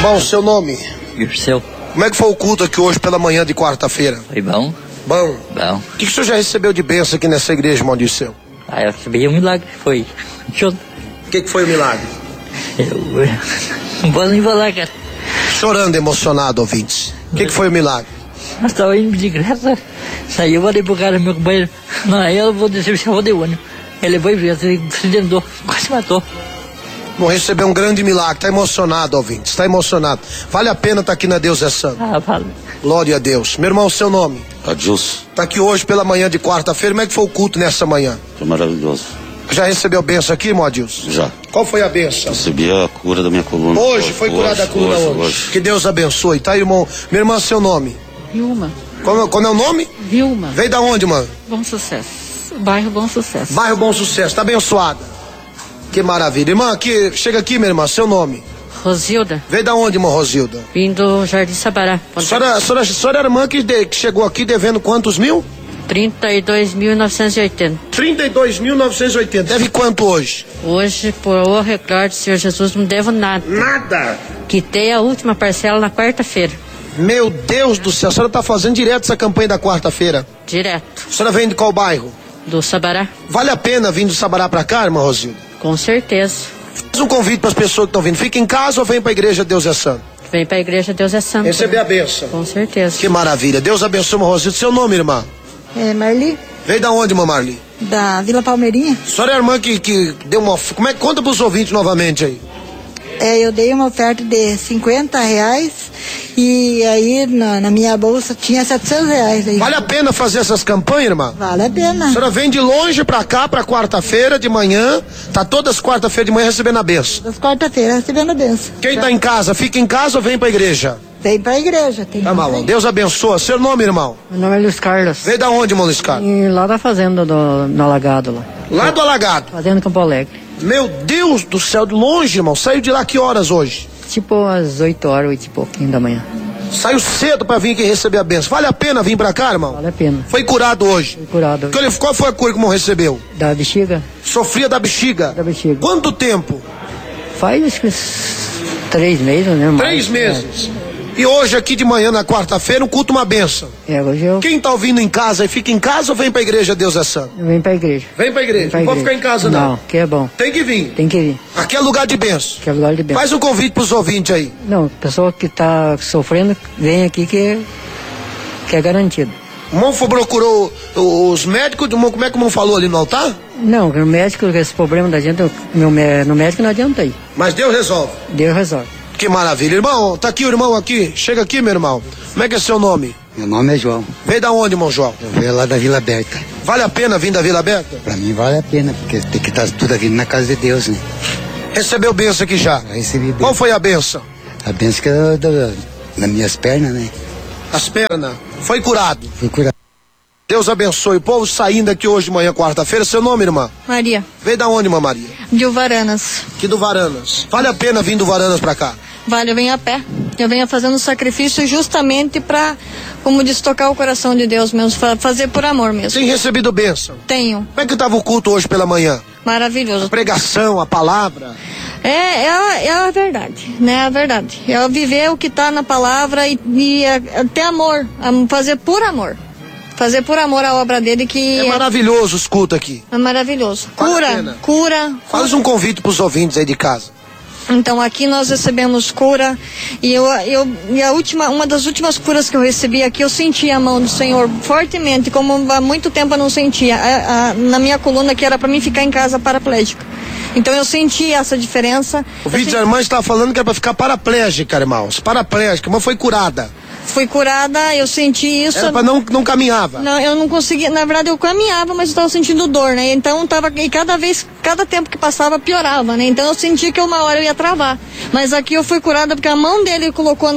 Irmão, seu nome? Dirceu. Como é que foi o culto aqui hoje pela manhã de quarta-feira? Foi bom? Bom. Bom. O que o senhor já recebeu de bênção aqui nessa igreja, irmão Dirceu? Eu recebi um milagre, foi. O que foi o milagre? Eu não posso nem falar, cara. Chorando, emocionado, ouvintes. O que foi o milagre? Nós estávamos indo de graça. Saiu, eu falei pro cara, meu companheiro. Não, eu vou descer, eu vou de ônibus. Ele foi e se acidentou, quase matou. Bom, recebeu um grande milagre, tá emocionado, ouvintes, tá emocionado. Vale a pena estar aqui na Deus é Santo. Vale. Glória a Deus. Meu irmão, seu nome? Adilson. Tá aqui hoje pela manhã de quarta-feira, como é que foi o culto nessa manhã? Foi maravilhoso. Já recebeu bênção aqui, irmão Adilson? Já. Qual foi a bênção? Recebi a cura da minha coluna. Hoje foi curada a coluna hoje. Que Deus abençoe, tá, irmão? Minha irmã, seu nome? Vilma. Como é o nome? Vilma. Veio da onde, mano? Bom Sucesso. Bairro Bom Sucesso. Bairro Bom Sucesso, tá abençoada. Que maravilha. Irmã, aqui, chega aqui, minha irmã, seu nome? Rosilda. Veio da onde, irmã Rosilda? Vim do Jardim Sabará. A senhora era irmã que chegou aqui devendo quantos mil? 32.980. 32.980. Deve quanto hoje? Hoje, por o recorde do Senhor Jesus, não devo nada. Nada? Quitei a última parcela na quarta-feira. Meu Deus do céu, a senhora tá fazendo direto essa campanha da quarta-feira? Direto. A senhora vem de qual bairro? Do Sabará. Vale a pena vir do Sabará pra cá, irmã Rosilda? Com certeza. Faz um convite para as pessoas que estão vindo. Fica em casa ou vem para a igreja Deus é Santo? Vem para a igreja Deus é Santo. Receber a bênção. Com certeza. Que maravilha. Deus abençoe, irmã Rosilda. Seu nome, irmã? É Marli. Veio da onde, irmã Marli? Da Vila Palmeirinha. A senhora é a irmã que deu uma... Como é que conta para os ouvintes novamente aí? Eu dei uma oferta de R$50 e aí na minha bolsa tinha R$700 aí. Vale a pena fazer essas campanhas, irmã? Vale a pena. A senhora vem de longe pra cá, pra quarta-feira de manhã, tá todas quarta-feira de manhã recebendo a benção. Das quarta-feira recebendo a benção. Quem tá em casa, fica em casa ou vem pra igreja? Vem pra igreja. Tá mal, Deus abençoa. Seu nome, irmão? Meu nome é Luiz Carlos. Veio da onde, irmão Luiz Carlos? E lá da fazenda do Alagado lá. Lá do Alagado? Fazenda Campo Alegre. Meu Deus do céu, de longe, irmão. Saiu de lá que horas hoje? Tipo às 8 horas, 8 e pouquinho da manhã. Saiu cedo pra vir aqui receber a benção. Vale a pena vir pra cá, irmão? Vale a pena. Foi curado hoje? Foi curado hoje. Qual foi a cura que o irmão recebeu? Da bexiga? Sofria da bexiga? Da bexiga. Quanto tempo? Faz acho que 3 meses, né? 3 meses. E hoje aqui de manhã, na quarta-feira, um culto, uma benção. Hoje eu... Quem tá ouvindo em casa e fica em casa ou vem pra igreja Deus é Santo? Vem pra igreja. Vem pra igreja. Não pode ficar em casa, não. Não, que é bom. Tem que vir. Tem que vir. Aqui é lugar de benção. Que é lugar de benção. Faz um convite pros ouvintes aí. Não, pessoa que tá sofrendo, vem aqui que é garantido. O irmão procurou os médicos, como é que o irmão falou ali no altar? Não, o médico, esse problema da gente, no médico não adianta ir. Mas Deus resolve. Deus resolve. Que maravilha. Irmão, tá aqui o irmão aqui. Chega aqui, meu irmão. Como é que é seu nome? Meu nome é João. Veio da onde, irmão João? Eu venho lá da Vila Aberta. Vale a pena vir da Vila Aberta? Pra mim vale a pena, porque tem que estar tudo aqui na casa de Deus, né? Recebeu benção aqui já? Eu recebi benção. Qual foi a benção? A benção que é nas minhas pernas, né? As pernas. Foi curado? Fui curado. Deus abençoe. O povo saindo aqui hoje de manhã, quarta-feira. Seu nome, irmã? Maria. Veio da onde, irmã Maria? De Uvaranas. Aqui do Varanas. Vale a pena vir do Varanas pra cá? Vale, eu venho a pé. Eu venho fazendo sacrifício justamente pra, como diz, tocar o coração de Deus mesmo, fazer por amor mesmo. Tem recebido bênção? Tenho. Como é que estava o culto hoje pela manhã? Maravilhoso. A pregação, a palavra? É a verdade, né? A verdade. É viver o que tá na palavra e ter amor, fazer por amor. Fazer por amor a obra dele que... É maravilhoso os cultos aqui. É maravilhoso. Vale Cura. Faz um convite pros ouvintes aí de casa. Então aqui nós recebemos cura e uma das últimas curas que eu recebi aqui, eu senti a mão do Senhor fortemente, como há muito tempo eu não sentia, na minha coluna, que era para mim ficar em casa paraplégica. Então eu senti essa diferença. O vídeo da irmã estava falando que era para ficar paraplégica, irmãos. Paraplégica, mas foi curada. Fui curada, eu senti isso. Era pra não caminhava. Não, eu não conseguia, na verdade eu caminhava, mas eu estava sentindo dor, né? Então e cada tempo que passava piorava, né? Então eu sentia que uma hora eu ia travar. Mas aqui eu fui curada porque a mão dele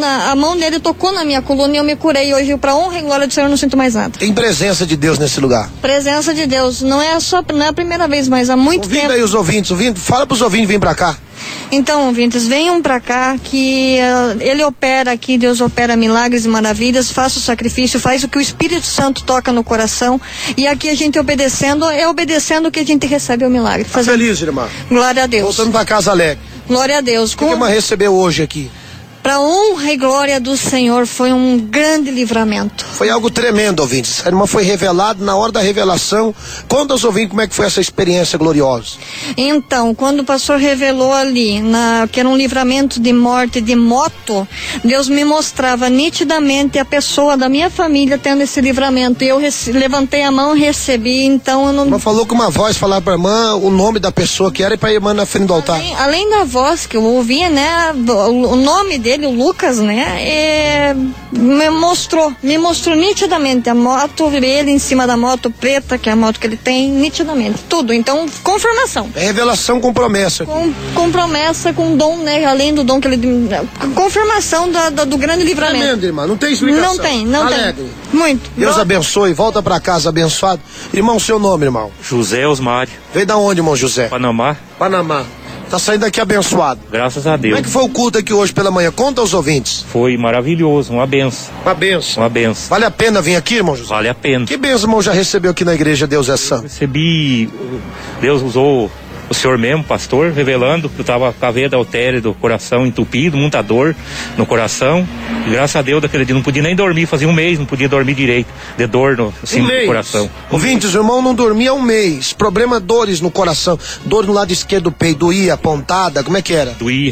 tocou na minha coluna e eu me curei. Hoje, pra honra e glória do Senhor, eu não sinto mais nada. Tem presença de Deus nesse lugar. Presença de Deus, não é a primeira vez, mas há muito tempo. Aí os ouvintes, fala pros ouvintes virem pra cá. Então, ouvintes, venham pra cá que ele opera aqui, Deus opera milagres e maravilhas, faça o sacrifício, faz o que o Espírito Santo toca no coração, e aqui a gente obedecendo que a gente recebe o milagre. Feliz, irmã. Glória a Deus. Voltando pra casa alegre. Glória a Deus. O que a irmã recebeu hoje aqui? para honra e glória do Senhor, foi um grande livramento. Foi algo tremendo, ouvintes. A irmã foi revelada na hora da revelação. Conta aos ouvintes como é que foi essa experiência gloriosa. Então, quando o pastor revelou ali, que era um livramento de morte de moto, Deus me mostrava nitidamente a pessoa da minha família tendo esse livramento. E eu levantei a mão e recebi, então eu não... A irmã falou com uma voz, falar pra irmã o nome da pessoa que era e pra irmã na frente do altar. Além da voz que eu ouvia, né, o nome dele, o Lucas, né, me mostrou nitidamente a moto, ele em cima da moto preta, que é a moto que ele tem, nitidamente, tudo. Então, confirmação. É revelação com promessa. Com promessa, com dom, né, além do dom que ele... Confirmação do grande livramento. Tremendo, irmã, não tem explicação. Não Alegre. tem. Muito. Deus abençoe, volta pra casa abençoado. Irmão, seu nome, irmão? José Osmário, Veio da onde, irmão José? Panamá. Panamá. Tá saindo daqui abençoado. Graças a Deus. Como é que foi o culto aqui hoje pela manhã? Conta aos ouvintes. Foi maravilhoso, uma benção. Uma benção. Uma benção. Vale a pena vir aqui, irmão José? Vale a pena. Que benção, irmão, já recebeu aqui na igreja Deus é Santo? Recebi, Deus usou o senhor mesmo, pastor, revelando que eu estava com a veia da artéria do coração entupido, muita dor no coração. E graças a Deus, daquele dia não podia nem dormir, fazia um mês, não podia dormir direito, de dor no do coração. Ouvintes, o irmão não dormia há um mês. Problema, dores no coração, dor no lado esquerdo do peito, doía, pontada, como é que era? Doía.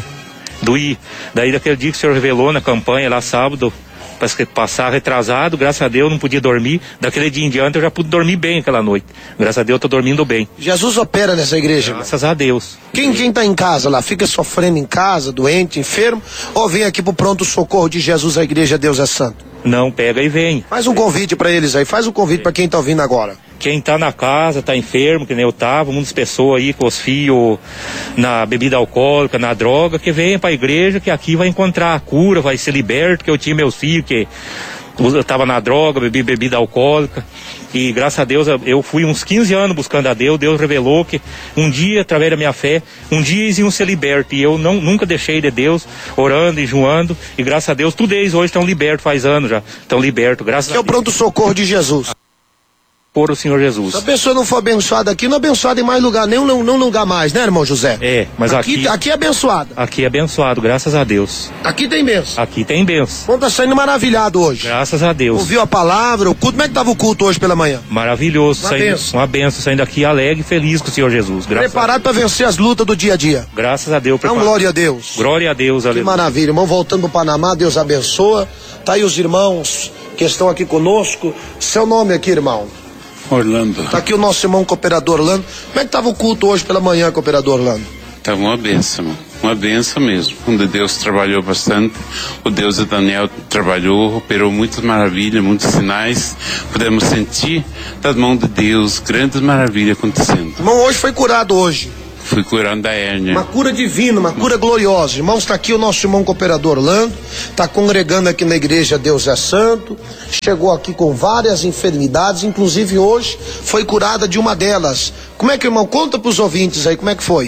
Daí daquele dia que o senhor revelou na campanha lá sábado, parece que passar retrasado, graças a Deus não podia dormir. Daquele dia em diante eu já pude dormir bem aquela noite. Graças a Deus eu tô dormindo bem. Jesus opera nessa igreja. Graças a Deus. Quem tá em casa lá, fica sofrendo em casa, doente, enfermo, ou vem aqui pro pronto socorro de Jesus, a igreja Deus é Santo? Não, pega e vem. Faz um convite pra eles aí, faz um convite pra quem tá ouvindo agora. Quem tá na casa, tá enfermo, que nem eu tava, muitas pessoas aí com os filhos na bebida alcoólica, na droga, que venha pra igreja, que aqui vai encontrar a cura, vai ser liberto, que eu tinha meus filhos que eu tava na droga, bebi bebida alcoólica, e graças a Deus eu fui uns 15 anos buscando a Deus. Deus revelou que um dia, através da minha fé, um dia eles iam ser libertos, e eu nunca deixei de Deus, orando e jejuando, e graças a Deus, tudo eles hoje estão libertos, faz anos já, estão libertos, graças a Deus. Que é o pronto socorro de Jesus. Por o Senhor Jesus. Se a pessoa não for abençoada aqui, não é abençoada em mais lugar, nem lugar mais, né, irmão José? É, mas aqui é abençoada. Aqui é abençoado, graças a Deus. Aqui tem bênção. Aqui tem bênção. Bom, tá saindo maravilhado hoje. Graças a Deus. Ouviu a palavra, o culto, como é que tava o culto hoje pela manhã? Maravilhoso, uma benção, saindo aqui alegre e feliz com o Senhor Jesus. Preparado para vencer as lutas do dia a dia. Graças a Deus. Então, glória a Deus. Glória a Deus, aleluia. Que maravilha, irmão, voltando pro Panamá, Deus abençoa. Tá aí os irmãos que estão aqui conosco. Seu nome aqui, irmão? Orlando. Tá aqui o nosso irmão cooperador Orlando. Como é que tava o culto hoje pela manhã, cooperador Orlando? Tava uma benção mesmo, onde Deus trabalhou bastante. O Deus de Daniel trabalhou, operou muitas maravilhas, muitos sinais. Podemos sentir das mãos de Deus grandes maravilhas acontecendo. Irmão, hoje foi curado hoje. Fui curando da hérnia. Uma cura divina, uma cura gloriosa. Irmãos, está aqui o nosso irmão cooperador Orlando, está congregando aqui na igreja Deus é Santo, chegou aqui com várias enfermidades, inclusive hoje foi curada de uma delas. Como é que, irmão, conta para os ouvintes aí, como é que foi?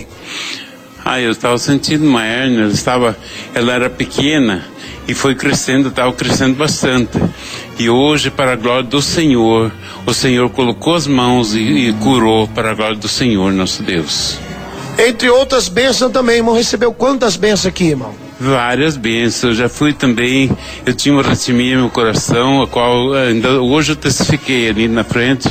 Eu estava sentindo uma hérnia, ela era pequena e foi crescendo, estava crescendo bastante. E hoje, para a glória do Senhor, o Senhor colocou as mãos e curou para a glória do Senhor, nosso Deus. Entre outras bênçãos também, irmão, recebeu quantas bênçãos aqui, irmão? Várias bênçãos, já fui também, eu tinha uma arritmia no meu coração, a qual ainda hoje eu testifiquei ali na frente.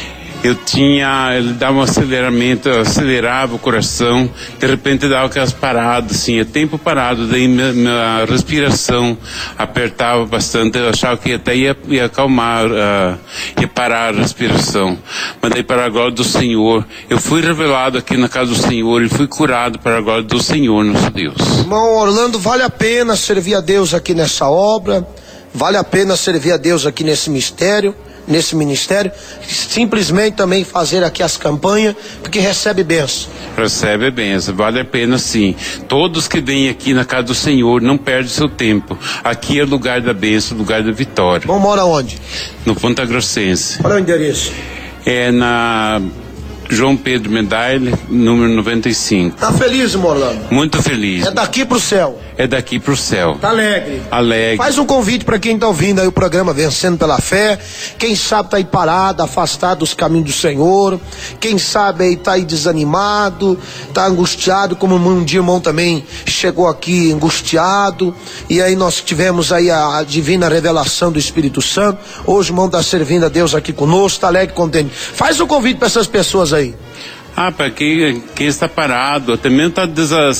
Ele dava um aceleramento, acelerava o coração, de repente dava aquelas paradas, assim, tempo parado, daí minha respiração apertava bastante, eu achava que até ia acalmar, ia parar a respiração, mas daí para a glória do Senhor, eu fui revelado aqui na casa do Senhor e fui curado para a glória do Senhor, nosso Deus. Irmão Orlando, vale a pena servir a Deus aqui nessa obra, vale a pena servir a Deus aqui nesse ministério, simplesmente também fazer aqui as campanhas, porque recebe bênção. Recebe bênção, vale a pena sim. Todos que vêm aqui na casa do Senhor, não perdem seu tempo. Aqui é lugar da bênção, lugar da vitória. Bom, mora onde? No Ponta Grossense. Qual é o endereço? É na João Pedro Medalha, número 95. Tá feliz, irmão Orlando? Muito feliz. É daqui pro céu. É daqui pro céu. Tá alegre. Alegre. Faz um convite para quem tá ouvindo aí o programa Vencendo pela Fé. Quem sabe tá aí parado, afastado dos caminhos do Senhor. Quem sabe aí tá aí desanimado, tá angustiado, como um dia o irmão também chegou aqui angustiado. E aí nós tivemos aí a divina revelação do Espírito Santo. Hoje o irmão tá servindo a Deus aqui conosco, tá alegre e contente. Faz um convite para essas pessoas aí. Para quem está parado, até mesmo está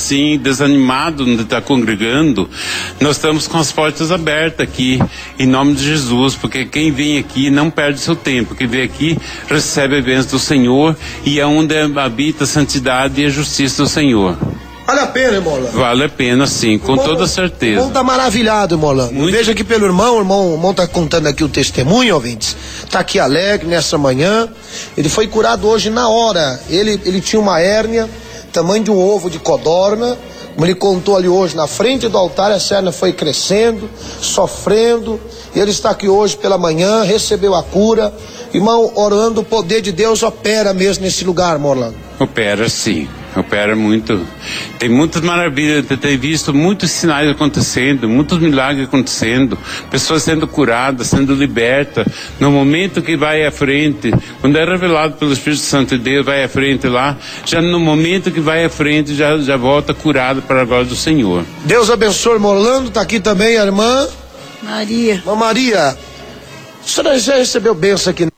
desanimado de estar congregando, nós estamos com as portas abertas aqui, em nome de Jesus, porque quem vem aqui não perde seu tempo, quem vem aqui recebe a bênção do Senhor e é onde habita a santidade e a justiça do Senhor. Vale a pena, irmão Orlando? Vale a pena, sim, com toda certeza. O irmão tá maravilhado, irmão Orlando. Veja aqui pelo irmão, o irmão tá contando aqui o testemunho, ouvintes. Tá aqui alegre nessa manhã. Ele foi curado hoje na hora. Ele tinha uma hérnia, tamanho de um ovo de codorna. Como ele contou ali hoje, na frente do altar, essa hérnia foi crescendo, sofrendo. E ele está aqui hoje pela manhã, recebeu a cura. Irmão Orlando, o poder de Deus opera mesmo nesse lugar, irmão Orlando. Opera, sim. Opera muito. Tem muitas maravilhas, tem visto muitos sinais acontecendo, muitos milagres acontecendo, pessoas sendo curadas, sendo libertas. No momento que vai à frente, quando é revelado pelo Espírito Santo de Deus, vai à frente lá, já no momento que vai à frente, já volta curado para a glória do Senhor. Deus abençoe, irmão Orlando. Está aqui também a irmã Maria. Irmã Maria, a senhora já recebeu bênção aqui?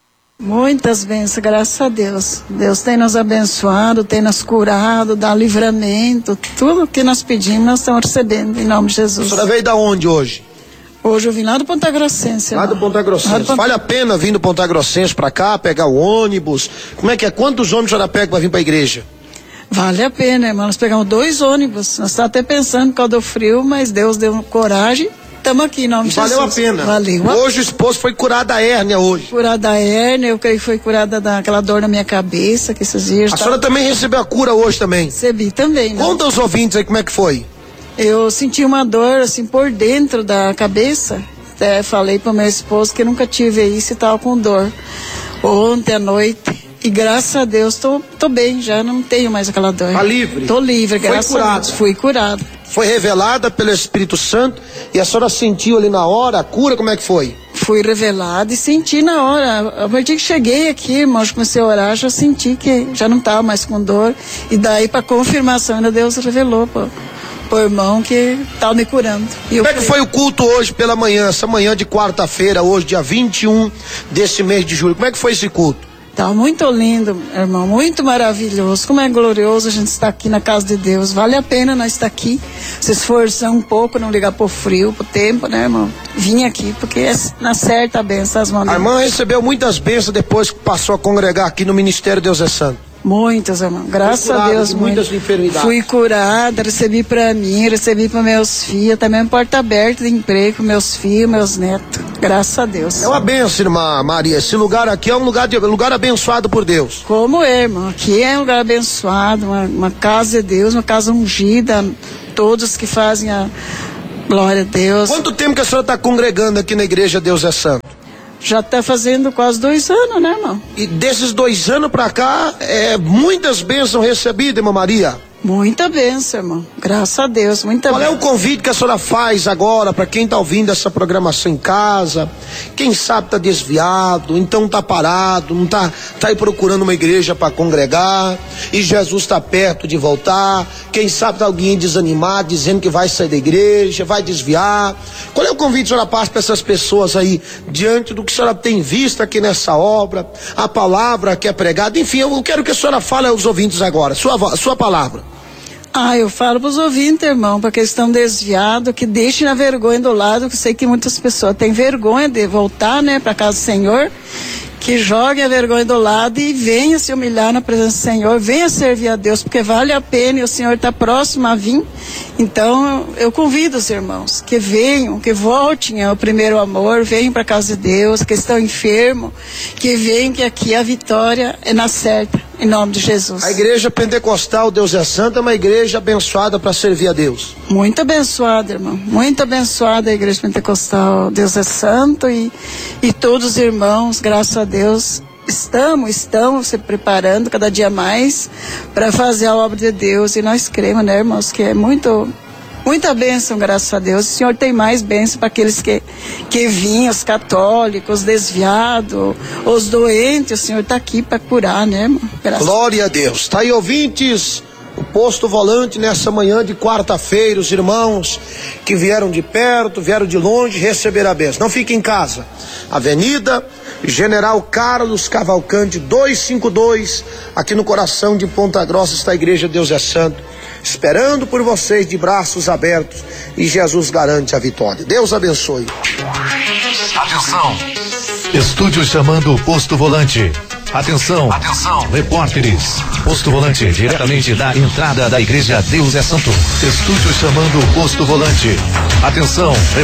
Muitas bênçãos, graças a Deus. Deus tem nos abençoado, tem nos curado, dá livramento. Tudo que nós pedimos, nós estamos recebendo, em nome de Jesus. A senhora veio da onde hoje? Hoje eu vim lá do Ponta Grossense. Lá do Ponta Grossense. Vale a pena vir do Ponta Grossense para cá, pegar o ônibus? Como é que é? Quantos ônibus a senhora pega para vir para a igreja? Vale a pena, irmão. Nós pegamos 2 ônibus. Nós estamos até pensando por causa do frio, mas Deus deu coragem. Estamos aqui em nome de Jesus. Valeu a pena. Valeu. Hoje o esposo foi curado da hérnia hoje. Curada da hérnia, eu creio que foi curada daquela dor na minha cabeça, que esses dias... A senhora também recebeu a cura hoje também? Recebi também. Né? Conta aos ouvintes aí como é que foi. Eu senti uma dor assim por dentro da cabeça. Até falei para o meu esposo que eu nunca tive isso e estava com dor. Ontem à noite. E graças a Deus tô bem, já não tenho mais aquela dor. Tá livre? Tô livre, graças a Deus. Fui curada. Foi revelada pelo Espírito Santo e a senhora sentiu ali na hora a cura, como é que foi? Fui revelada e senti na hora. A partir que cheguei aqui, irmão, comecei a orar, já senti que já não estava mais com dor. E daí, para confirmação, ainda Deus revelou pro irmão que estava me curando. E como é que foi o culto hoje pela manhã, essa manhã de quarta-feira, hoje, dia 21 desse mês de julho? Como é que foi esse culto? Tá muito lindo, irmão, muito maravilhoso. Como é glorioso a gente estar aqui na casa de Deus. Vale a pena nós estar aqui, se esforçar um pouco, não ligar pro frio, pro tempo, né, irmão? Vim aqui, porque é na certa benção as mãos. A irmã recebeu muitas bênçãos depois que passou a congregar aqui no Ministério Deus é Santo. Muitas, irmão. Graças a Deus, muitas enfermidades. Fui curada, recebi para mim, recebi para meus filhos, também porta aberta de emprego, meus filhos, meus netos. Graças a Deus. É uma bênção, irmã Maria. Esse lugar aqui é um lugar abençoado por Deus. Como é, irmão? Aqui é um lugar abençoado, uma casa de Deus, uma casa ungida. Todos que fazem a glória a Deus. Quanto tempo que a senhora está congregando aqui na igreja Deus é Santo? Já está fazendo quase 2 anos, né, irmão? E desses 2 anos para cá, muitas bênçãos recebidas, irmã Maria? Muita bênção, irmão. Graças a Deus, muita bênção. Qual é o convite que a senhora faz agora para quem está ouvindo essa programação em casa? Quem sabe está desviado, então está parado, não tá aí procurando uma igreja para congregar, e Jesus está perto de voltar. Quem sabe está alguém desanimado, dizendo que vai sair da igreja, vai desviar. Qual é o convite que a senhora passa para essas pessoas aí, diante do que a senhora tem visto aqui nessa obra, a palavra que é pregada? Enfim, eu quero que a senhora fale aos ouvintes agora, sua palavra. Eu falo para os ouvintes, irmão, para que eles estão desviados, que deixem a vergonha do lado, que eu sei que muitas pessoas têm vergonha de voltar, né, para casa do Senhor, que joguem a vergonha do lado e venham se humilhar na presença do Senhor, venham servir a Deus, porque vale a pena e o Senhor está próximo a vir. Então, eu convido os irmãos que venham, que voltem ao primeiro amor, venham para a casa de Deus, que estão enfermos, que venham, que aqui a vitória é na certa, em nome de Jesus. A igreja pentecostal Deus é Santo é uma igreja abençoada para servir a Deus. Muito abençoada, irmão, muito abençoada a igreja pentecostal Deus é Santo e todos os irmãos, graças a Deus, estão se preparando cada dia mais para fazer a obra de Deus, e nós cremos, né, irmãos, que é muita bênção, graças a Deus. O Senhor tem mais bênção para aqueles que vinham, os católicos, os desviados, os doentes. O Senhor está aqui para curar, né, irmão? Glória a Deus. Está aí, ouvintes, o Posto Volante nessa manhã de quarta-feira. Os irmãos que vieram de perto, vieram de longe, receberam a bênção. Não fique em casa. Avenida General Carlos Cavalcante 252, aqui no coração de Ponta Grossa está a Igreja Deus é Santo, esperando por vocês de braços abertos, e Jesus garante a vitória. Deus abençoe. Atenção. Estúdio chamando o Posto Volante. Atenção, repórteres. Posto Volante, diretamente da entrada da Igreja Deus é Santo. Estúdio chamando o Posto Volante. Atenção, repórteres.